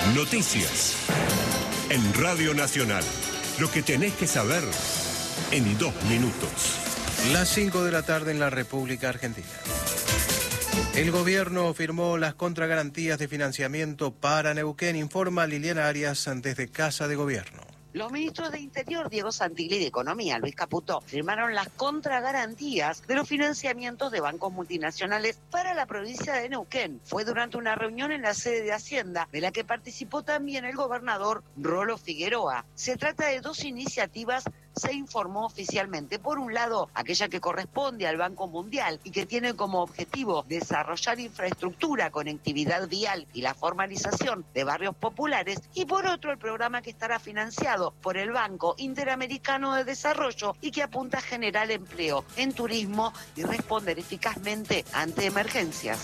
Noticias. En Radio Nacional. Lo que tenés que saber en 2 minutos. Las 5 de la tarde en la República Argentina. El gobierno firmó las contragarantías de financiamiento para Neuquén, informa Liliana Arias desde Casa de Gobierno. Los ministros de Interior, Diego Santilli, y de Economía, Luis Caputo, firmaron las contragarantías de los financiamientos de bancos multinacionales para la provincia de Neuquén. Fue durante una reunión en la sede de Hacienda, de la que participó también el gobernador Rolo Figueroa. Se trata de 2 iniciativas, se informó oficialmente. Por un lado, aquella que corresponde al Banco Mundial y que tiene como objetivo desarrollar infraestructura, conectividad vial y la formalización de barrios populares, y por otro, el programa que estará financiado por el Banco Interamericano de Desarrollo y que apunta a generar empleo en turismo y responder eficazmente ante emergencias.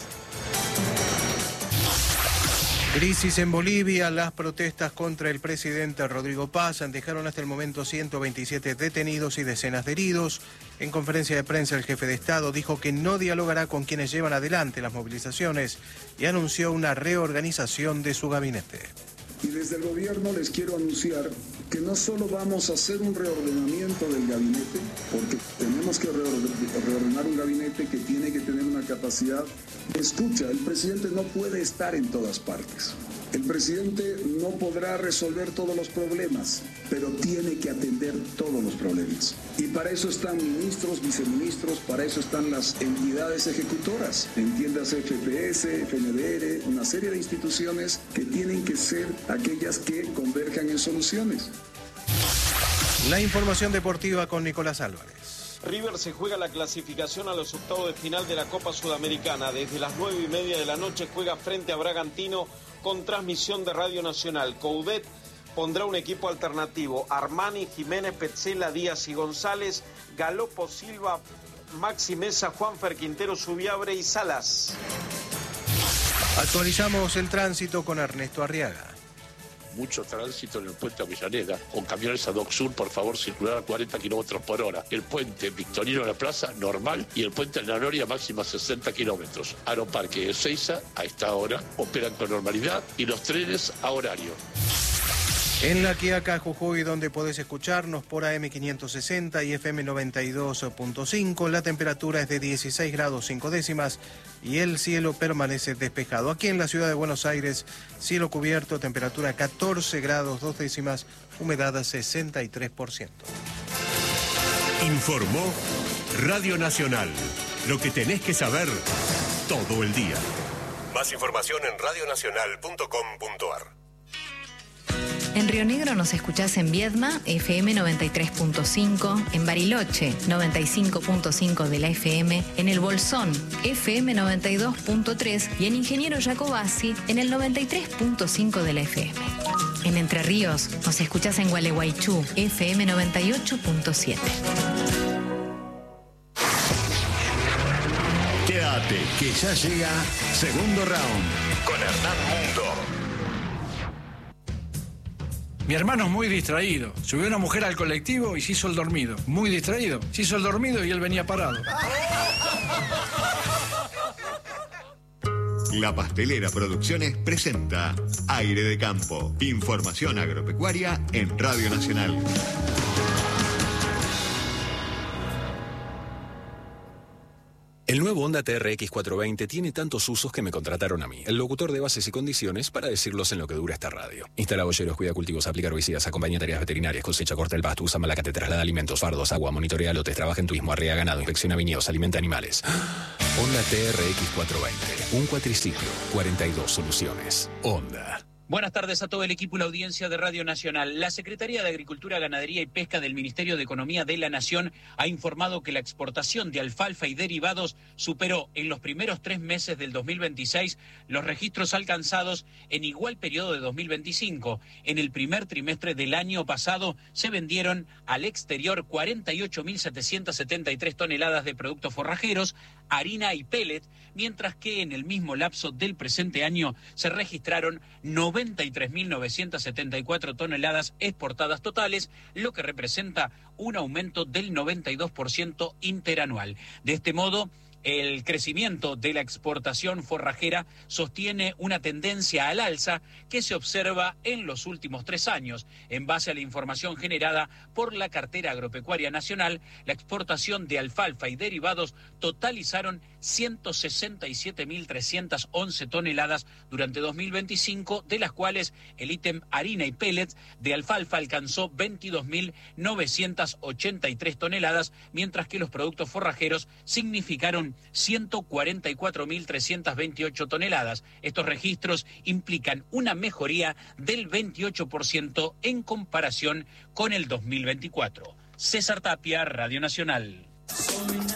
Crisis en Bolivia. Las protestas contra el presidente Rodrigo Paz dejaron hasta el momento 127 detenidos y decenas de heridos. En conferencia de prensa, el jefe de Estado dijo que no dialogará con quienes llevan adelante las movilizaciones y anunció una reorganización de su gabinete. Y desde el gobierno les quiero anunciar que no solo vamos a hacer un reordenamiento del gabinete, porque tenemos que reordenar un gabinete que tiene que tener una capacidad de escucha. El presidente no puede estar en todas partes. El presidente no podrá resolver todos los problemas, pero tiene que atender todos los problemas. Y para eso están ministros, viceministros, para eso están las entidades ejecutoras, entiéndase FPS, FNDR, una serie de instituciones que tienen que ser aquellas que converjan en soluciones. La información deportiva con Nicolás Álvarez. River se juega la clasificación a los octavos de final de la Copa Sudamericana. Desde las 9:30 de la noche juega frente a Bragantino con transmisión de Radio Nacional. Coudet pondrá un equipo alternativo: Armani, Jiménez, Petzela, Díaz y González, Galopo, Silva, Maxi Mesa, Juanfer, Quintero, Subiabre y Salas. Actualizamos el tránsito con Ernesto Arriaga. Mucho tránsito en el puente Avellaneda, con camiones a Dock Sur, por favor, circular a 40 kilómetros por hora. El puente Victorino de la Plaza, normal, y el puente de la Noria, máxima 60 kilómetros. Aeroparque de Ezeiza, a esta hora, operan con normalidad, y los trenes a horario. En La Quiaca, Jujuy, donde podés escucharnos por AM 560 y FM 92.5, la temperatura es de 16 grados 5 décimas y el cielo permanece despejado. Aquí en la ciudad de Buenos Aires, cielo cubierto, temperatura 14 grados 2 décimas, humedad 63%. Informó Radio Nacional. Lo que tenés que saber todo el día. Más información en radionacional.com.ar. En Río Negro nos escuchás en Viedma, FM 93.5, en Bariloche, 95.5 de la FM, en El Bolsón, FM 92.3 y en Ingeniero Jacobasi, en el 93.5 de la FM. En Entre Ríos nos escuchás en Gualeguaychú, FM 98.7. Quédate, que ya llega Segundo Round con Hernán Mundo. Mi hermano es muy distraído. Subió una mujer al colectivo y se hizo el dormido. Muy distraído. Se hizo el dormido y él venía parado. La Pastelera Producciones presenta Aire de Campo. Información agropecuaria en Radio Nacional. El nuevo Honda TRX 420 tiene tantos usos que me contrataron a mí, el locutor de bases y condiciones, para decirlos en lo que dura esta radio. Instala boyeros, cuida cultivos, aplica herbicidas, acompaña tareas veterinarias, cosecha, corta el pasto, usa malacate, traslada alimentos, fardos, agua, monitorea lotes, trabaja en turismo, arrea ganado, inspecciona viñedos, alimenta animales. Honda TRX 420, un cuatriciclo, 42 soluciones. Honda. Buenas tardes a todo el equipo y la audiencia de Radio Nacional. La Secretaría de Agricultura, Ganadería y Pesca del Ministerio de Economía de la Nación ha informado que la exportación de alfalfa y derivados superó en los primeros 3 meses del 2026 los registros alcanzados en igual periodo de 2025. En el primer trimestre del año pasado se vendieron al exterior 48.773 toneladas de productos forrajeros, harina y pellet, mientras que en el mismo lapso del presente año se registraron 93.974 toneladas exportadas totales, lo que representa un aumento del 92% interanual. De este modo, El crecimiento de la exportación forrajera sostiene una tendencia al alza que se observa en los últimos 3 años. En base a la información generada por la Cartera Agropecuaria Nacional, la exportación de alfalfa y derivados totalizaron 167.311 toneladas durante 2025, de las cuales el ítem harina y pellets de alfalfa alcanzó 22.983 toneladas, mientras que los productos forrajeros significaron 144.328 toneladas. Estos registros implican una mejoría del 28% en comparación con el 2024. César Tapia, Radio Nacional.